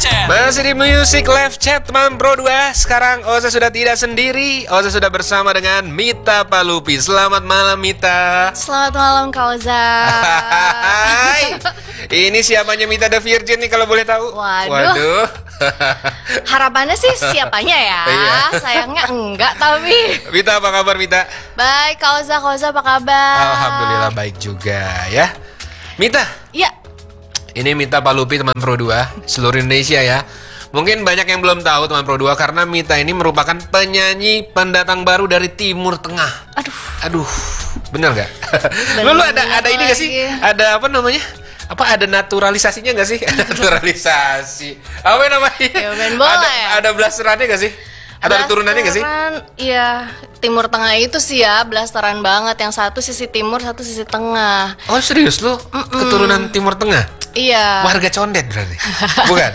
Chat. Masih di Music Live Chat teman Pro 2. Sekarang Oza sudah tidak sendiri. Oza sudah bersama dengan Mita Palupi. Selamat malam Mita. Selamat malam Kak Oza. Hai. Ini siapanya Mita The Virgin nih kalau boleh tahu? Waduh. Harapannya sih siapanya ya. Iya. Sayangnya enggak tapi. Mita apa kabar Mita? Baik Kak Oza apa kabar? Alhamdulillah baik juga ya. Mita, Iya. ini Mita Palupi teman Pro 2 seluruh Indonesia ya. Mungkin banyak yang belum tahu teman Pro 2 karena Mita ini merupakan penyanyi pendatang baru dari Timur Tengah. Aduh, bener nggak? Lu ada ini nggak sih? Ada apa namanya? Apa ada naturalisasinya nggak sih? Naturalisasi. Apa namanya? Ya, main bola ada, ya? ada blasterannya nggak sih? Ada turunannya nggak sih? Iya, Timur Tengah itu sih ya blasteran banget. Yang satu sisi timur, satu sisi tengah. Oh serius lu? Keturunan Timur Tengah? Iya. Warga condet berarti? Bukan?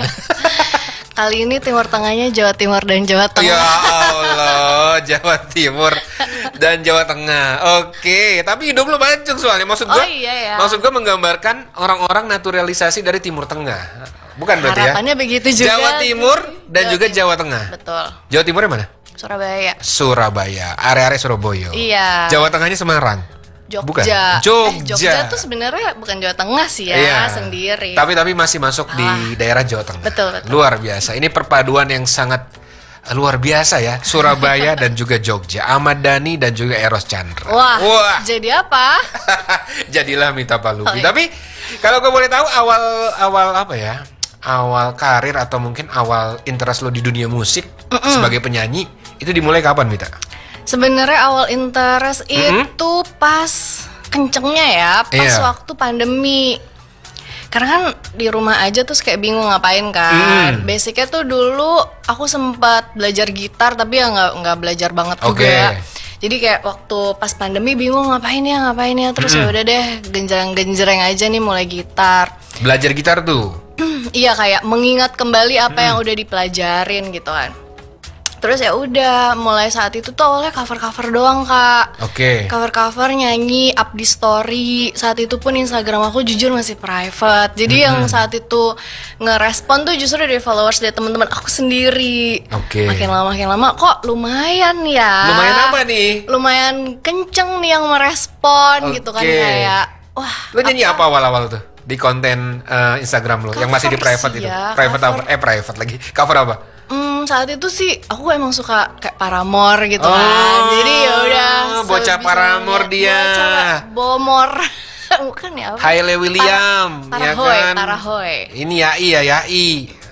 Kali ini Timur Tengahnya Jawa Timur dan Jawa Tengah. Ya Allah, Jawa Timur dan Jawa Tengah. Oke, tapi hidup lu bancung soalnya. Maksud gua, iya ya. maksud gua menggambarkan orang-orang naturalisasi dari Timur Tengah. Bukan berarti ya? Harapannya begitu juga. Jawa Timur dan Jawa juga Timur. Jawa Tengah. Betul. Jawa Timurnya mana? Surabaya. Surabaya, area-area Surabaya. Iya. Jawa Tengahnya Semarang. Jogja. Bukan. Jogja Jogja. tuh sebenarnya bukan Jawa Tengah sih ya, Iya. sendiri. Tapi masih masuk di daerah Jawa Tengah. Betul. Luar biasa. Ini perpaduan yang sangat luar biasa ya. Surabaya dan juga Jogja. Ahmad Dhani dan juga Eros Chandra. Wah. Jadi apa? Jadilah Mita Palupi. Oh, iya. Tapi kalau gue boleh tahu awal apa ya? Awal karir atau mungkin awal interest lo di dunia musik sebagai penyanyi itu dimulai kapan, Mita? Sebenarnya awal interest itu pas kencengnya ya, pas Iya. waktu pandemi. Karena kan di rumah aja terus kayak bingung ngapain kan. Basicnya tuh dulu aku sempat belajar gitar tapi ya nggak belajar banget juga. Jadi kayak waktu pas pandemi bingung ngapain ya terus ya udah deh genjreng aja nih mulai gitar. Belajar gitar tuh. Iya kayak mengingat kembali apa yang udah dipelajarin gitu kan. Terus ya udah mulai saat itu tuh awalnya cover doang Kak. Oke. Cover nyanyi up di story. Saat itu pun Instagram aku jujur masih private. Jadi yang saat itu ngerespon tuh justru dari followers dari teman-teman aku sendiri. Oke. Makin lama kok lumayan ya. Lumayan apa nih? Lumayan kenceng nih yang merespon gitu kan Oke. kayak wah. Lo nyanyi apa awal-awal tuh di konten Instagram lo yang masih di Cover private sih itu? ya, Private cover. apa? Private lagi. Cover apa? Saat itu sih aku emang suka kayak Paramore gitu kan. Jadi ya udah bocah sebisa Paramore mungkin. dia. Bocah Bomor. Bukan ya apa? Haile William, ya kan? Parahoy. Ini Yai ya, Yai.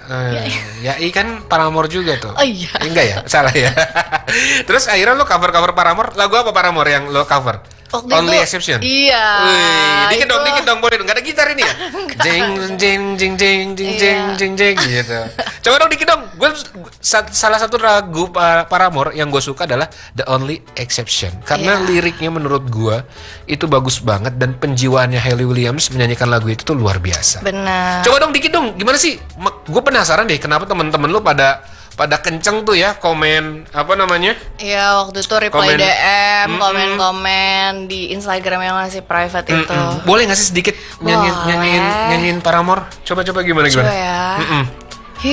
Yai kan Paramore juga tuh. Oh iya. Enggak ya? Salah ya. Terus akhirnya lo cover Paramore. Lagu apa Paramore yang lo cover? Waktu Only itu, Exception. Iya. Wih, dikit itu- dong boleh dong. Gak ada gitar ini ya? Jeng gitu. Coba dong dikit dong. Salah satu lagu Paramore yang gue suka adalah The Only Exception karena Iya. liriknya menurut gue itu bagus banget dan penjiwaannya Hayley Williams menyanyikan lagu itu tuh luar biasa. Benar. Coba dong dikit dong. Gimana sih? Gue penasaran deh kenapa temen-temen lu pada kenceng tuh ya komen apa namanya? Iya, waktu itu reply Komen. DM, komen di Instagram yang masih private itu. Boleh nggak sih sedikit Boleh. nyanyiin Paramore? Coba gimana? Coba ya.